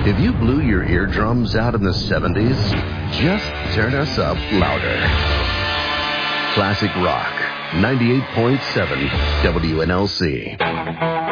If you blew your eardrums out in the 70s, just turn us up louder. Classic Rock, 98.7 WNLC.